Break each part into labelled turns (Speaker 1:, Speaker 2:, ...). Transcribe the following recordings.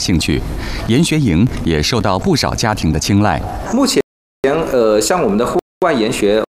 Speaker 1: 兴趣，研学营也受到不少家庭的青睐。
Speaker 2: 目前，像我们的户外研学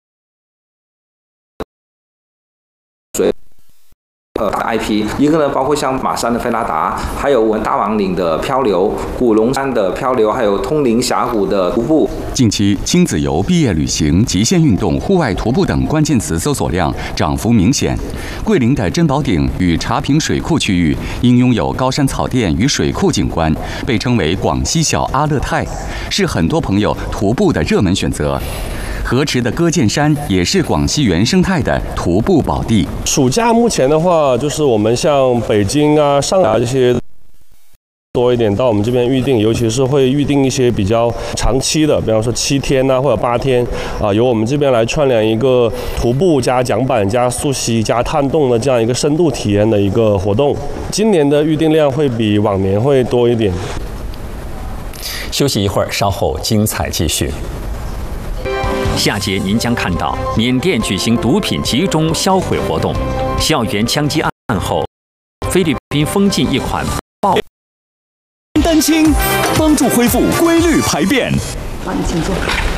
Speaker 2: IP， 一个呢包括像马山的菲拉达，还有我们大王岭的漂流、古龙山的漂流，还有通灵峡谷的徒步。
Speaker 1: 近期，亲子游、毕业旅行、极限运动、户外徒步等关键词搜索量涨幅明显。桂林的珍宝顶与茶坪水库区域因拥有高山草甸与水库景观，被称为广西小阿勒泰，是很多朋友徒步的热门选择。河池的歌剑山也是广西原生态的徒步宝地。
Speaker 3: 暑假目前的话，就是我们像北京啊、上海这些多一点到我们这边预定，尤其是会预定一些比较长期的，比方说7天啊或者8天啊，由我们这边来串联一个徒步加桨板加溯溪加探洞的这样一个深度体验的一个活动。今年的预定量会比往年会多一点。
Speaker 4: 休息一会儿，稍后精彩继续。下节您将看到缅甸举行毒品集中销毁活动，校园枪击案后，菲律宾封禁一款
Speaker 5: 丹青帮助恢复规律排便。
Speaker 6: 好，你请坐。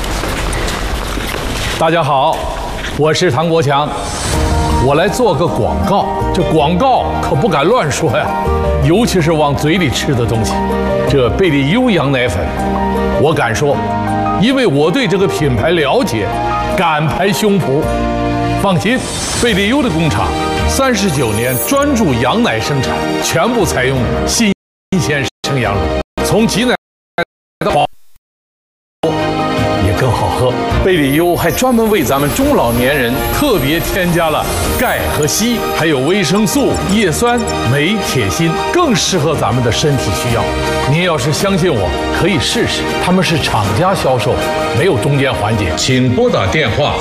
Speaker 7: 大家好，我是唐国强，我来做个广告。这广告可不敢乱说呀，尤其是往嘴里吃的东西。这贝利优羊奶粉，我敢说。因为我对这个品牌了解，敢拍胸脯。放心，贝利优的工厂39年专注羊奶生产，全部采用新鲜生羊乳，从挤奶到保也更好喝。贝利优还专门为咱们中老年人特别添加了钙和硒，还有维生素、叶酸、镁、铁、锌，更适合咱们的身体需要。您要是相信我，可以试试。他们是厂家销售，没有中间环节。请拨打电话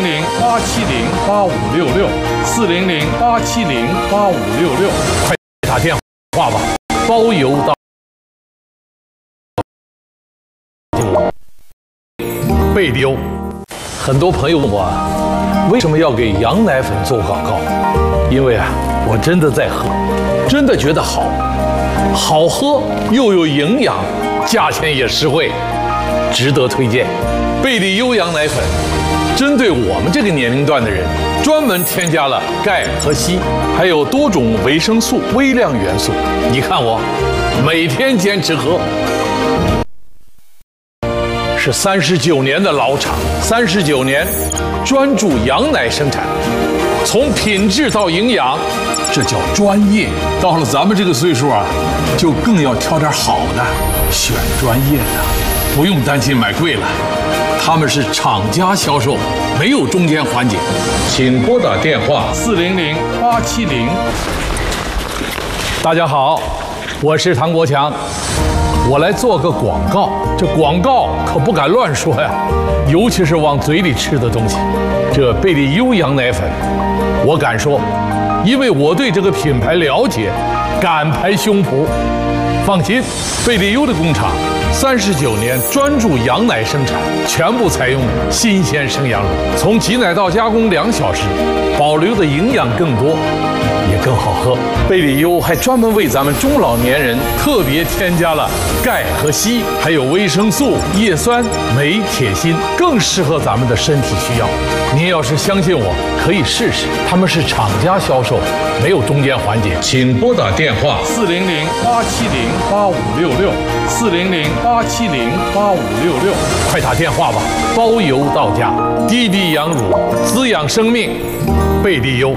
Speaker 7: 400-870-8566，400-870-8566，快打电话吧，包邮到。贝利优，很多朋友问我，为什么要给羊奶粉做广告？因为啊，我真的在喝，真的觉得好。好喝又有营养，价钱也实惠，值得推荐。贝利优羊奶粉针对我们这个年龄段的人，专门添加了钙和硒，还有多种维生素、微量元素。你看我每天坚持喝，是39年的老厂，39年专注羊奶生产，从品质到营养，这叫专业。到了咱们这个岁数啊，就更要挑点好的，选专业的，不用担心买贵了。他们是厂家销售，没有中间环节。请拨打电话400-870。大家好，我是唐国强，我来做个广告。这广告可不敢乱说呀，尤其是往嘴里吃的东西。这贝利优羊奶粉，我敢说。因为我对这个品牌了解，敢拍胸脯。放心，贝利优的工厂39年专注羊奶生产，全部采用新鲜生羊乳，从挤奶到加工2小时，保留的营养更多，也更好喝。贝利优还专门为咱们中老年人特别添加了钙和硒，还有维生素、叶酸、镁、铁、锌，更适合咱们的身体需要。您要是相信我，可以试试。他们是厂家销售，没有中间环节。请拨打电话400-870-8566，400-870-8566，快打电话吧，包邮到家。滴滴羊乳，滋养生命，贝利优。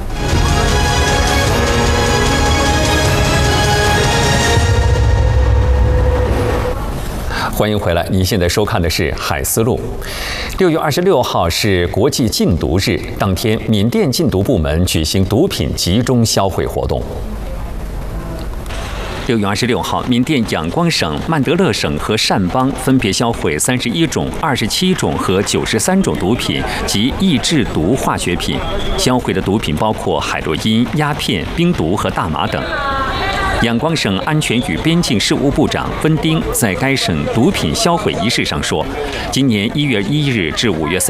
Speaker 4: 欢迎回来，您现在收看的是海思路。6月26号是国际禁毒日，当天缅甸禁毒部门举行毒品集中销毁活动。6月26号，缅甸仰光省、曼德勒省和善邦分别销毁31种、27种和93种毒品及易制毒化学品。销毁的毒品包括海洛因、鸦片、冰毒和大麻等。仰光省安全与边境事务部长温丁在该省毒品销毁仪式上说，今年1月1日至5月3日。